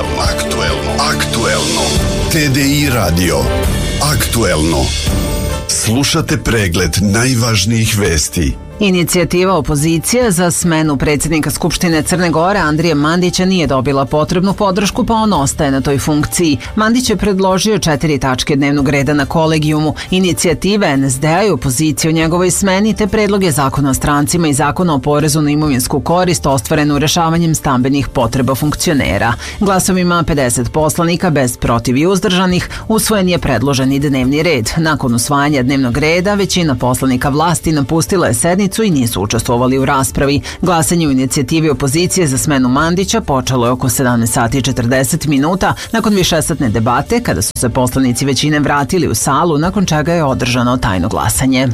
Aktuelno. TDI radio. Aktuelno. Slušate pregled najvažnijih vesti. Inicijativa opozicije za smenu predsjednika Skupštine Crne Gore Andrije Mandića nije dobila potrebnu podršku, pa on ostaje na toj funkciji. Mandić je predložio 4 tačke dnevnog reda na kolegijumu. Inicijative NSD-a i opozicije o njegovoj smeni, te predloge zakona o strancima i zakona o porezu na imovinsku korist ostvarenu rešavanjem stambenih potreba funkcionera. Glasovima 50 poslanika bez protiv i uzdržanih usvojen je predloženi dnevni red. Nakon usvajanja dnevnog reda, većina poslanika vlasti napustila je sednicu i nisu učestvovali u raspravi. Glasanje u inicijativi opozicije za smenu Mandića počelo je oko 17 sati i 40 minuta nakon višesatne debate, kada su se poslanici većine vratili u salu, nakon čega je održano tajno glasanje.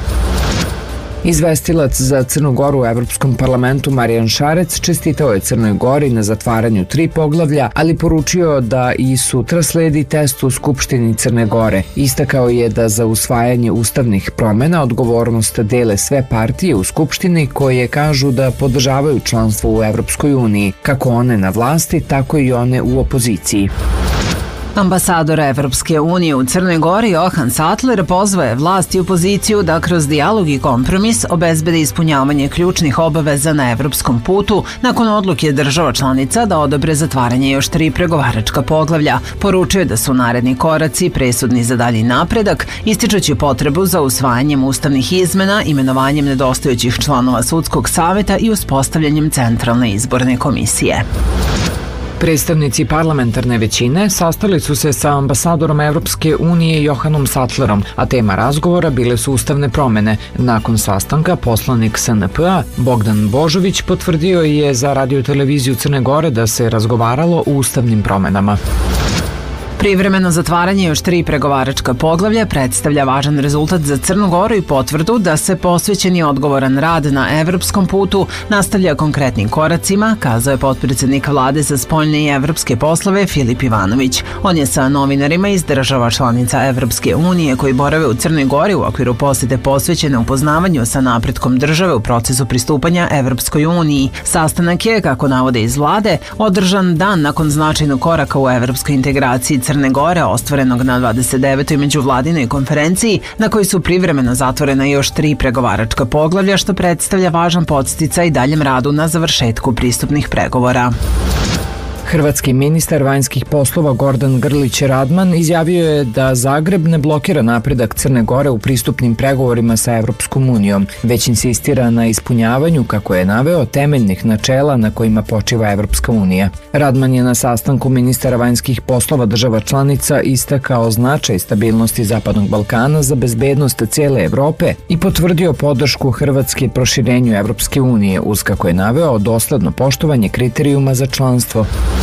Izvestilac za Crnu Goru u Evropskom parlamentu Marijan Šarec čestitao je Crnoj Gori na zatvaranju 3 poglavlja, ali poručio da i sutra sledi test u Skupštini Crne Gore. Istakao je da za usvajanje ustavnih promjena odgovornost dele sve partije u Skupštini koje kažu da podržavaju članstvo u Evropskoj uniji, kako one na vlasti, tako i one u opoziciji. Ambasador Evropske unije u Crnoj Gori Johan Sattler pozvao je vlast i opoziciju da kroz dijalog i kompromis obezbede ispunjavanje ključnih obaveza na evropskom putu nakon odluke država članica da odobre zatvaranje još 3 pregovaračka poglavlja. Poručuje da su naredni koraci presudni za dalji napredak, ističući potrebu za usvajanjem ustavnih izmena, imenovanjem nedostajućih članova sudskog saveta i uspostavljanjem centralne izborne komisije. Predstavnici parlamentarne većine sastali su se sa ambasadorom Evropske unije Johanom Sattlerom, a tema razgovora bile su ustavne promjene. Nakon sastanka poslanik SNP-a Bogdan Božović potvrdio je za radioteleviziju Crne Gore da se razgovaralo o ustavnim promjenama. Privremeno zatvaranje još 3 pregovaračka poglavlja predstavlja važan rezultat za Crnu Goru i potvrdu da se posvećeni odgovoran rad na evropskom putu nastavlja konkretnim koracima, kazao je potpredsjednik vlade za spoljne i evropske poslove Filip Ivanović. On je sa novinarima iz država članica Evropske unije koji borave u Crnoj Gori u okviru posjete posvećene upoznavanju sa napretkom države u procesu pristupanja Evropskoj uniji. Sastanak je, kako navode iz vlade, održan dan nakon značajnog koraka u evropskoj integraciji Crne Gore, ostvarenog na 29. međuvladinoj konferenciji, na kojoj su privremeno zatvorena još 3 pregovaračka poglavlja, što predstavlja važan podsticaj i daljem radu na završetku pristupnih pregovora. Hrvatski ministar vanjskih poslova Gordan Grlić Radman izjavio je da Zagreb ne blokira napredak Crne Gore u pristupnim pregovorima sa Evropskom unijom, već insistira na ispunjavanju, kako je naveo, temeljnih načela na kojima počiva Evropska unija. Radman je na sastanku ministara vanjskih poslova država članica istakao značaj stabilnosti Zapadnog Balkana za bezbednost cijele Evrope i potvrdio podršku Hrvatske proširenju Evropske unije, uz, kako je naveo, dosledno poštovanje kriterijuma za članstvo.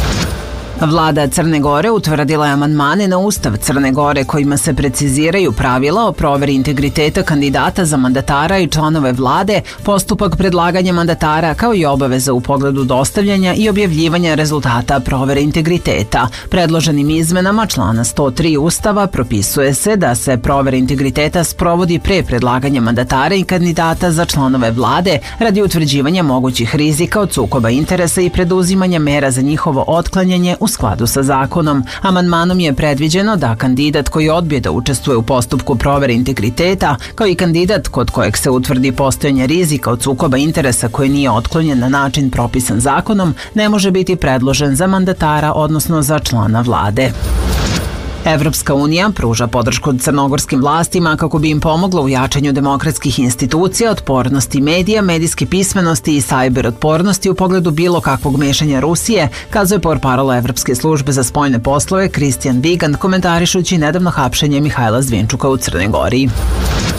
Vlada Crne Gore utvrdila je amandmane na Ustav Crne Gore kojima se preciziraju pravila o proveri integriteta kandidata za mandatara i članove vlade, postupak predlaganja mandatara kao i obaveza u pogledu dostavljanja i objavljivanja rezultata provere integriteta. Predloženim izmenama člana 103 Ustava propisuje se da se provera integriteta sprovodi pre predlaganja mandatara i kandidata za članove vlade radi utvrđivanja mogućih rizika od sukoba interesa i preduzimanja mera za njihovo otklanjanje u skladu sa zakonom. Amandmanom je predviđeno da kandidat koji odbije da učestvuje u postupku provere integriteta, kao i kandidat kod kojeg se utvrdi postojanje rizika od sukoba interesa koji nije otklonjen na način propisan zakonom, ne može biti predložen za mandatara, odnosno za člana vlade. Evropska unija pruža podršku crnogorskim vlastima kako bi im pomogla u jačanju demokratskih institucija, otpornosti medija, medijske pismenosti i sajber otpornosti u pogledu bilo kakvog mešanja Rusije, kazuje portparol Evropske službe za spoljne poslove Kristijan Vigand, komentarišući nedavno hapšenje Mihajla Zvinčuka u Crnoj Gori.